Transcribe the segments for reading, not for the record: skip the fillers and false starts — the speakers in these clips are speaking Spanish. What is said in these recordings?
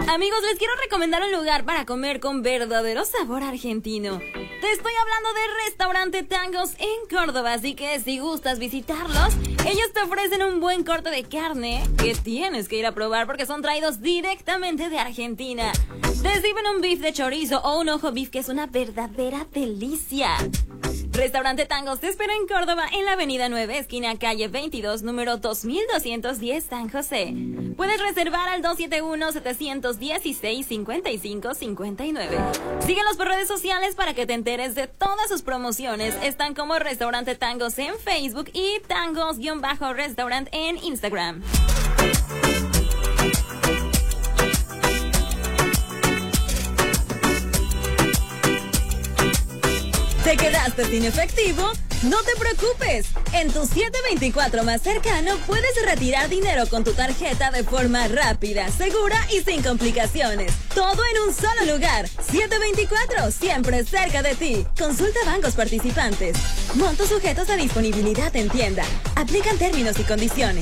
Amigos, les quiero recomendar un lugar para comer con verdadero sabor argentino. Te estoy hablando del restaurante Tangos en Córdoba, así que si gustas visitarlos, ellos te ofrecen un buen corte de carne que tienes que ir a probar porque son traídos directamente de Argentina. Te sirven un bife de chorizo o un ojo beef que es una verdadera delicia. Restaurante Tangos te espera en Córdoba, en la avenida 9, esquina calle 22, número 2210, San José. Puedes reservar al 271-716-5559. Síguenos por redes sociales para que te enteres de todas sus promociones. Están como Restaurante Tangos en Facebook y Tangos-Restaurant en Instagram. ¿Te quedaste sin efectivo? No te preocupes. En tu 724 más cercano puedes retirar dinero con tu tarjeta de forma rápida, segura y sin complicaciones. Todo en un solo lugar. 724, siempre cerca de ti. Consulta bancos participantes. Montos sujetos a disponibilidad en tienda. Aplican términos y condiciones.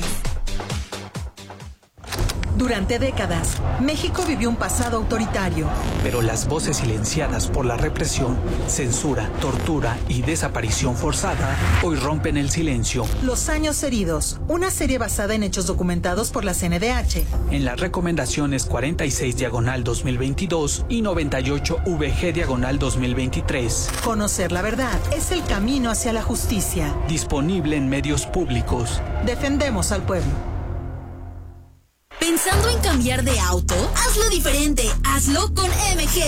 Durante décadas, México vivió un pasado autoritario. Pero las voces silenciadas por la represión, censura, tortura y desaparición forzada hoy rompen el silencio. Los años heridos, una serie basada en hechos documentados por la CNDH. En las recomendaciones 46/2022 y 98-VG/2023. Conocer la verdad es el camino hacia la justicia. Disponible en medios públicos. Defendemos al pueblo. ¿Pensando en cambiar de auto? Hazlo diferente, hazlo con MG.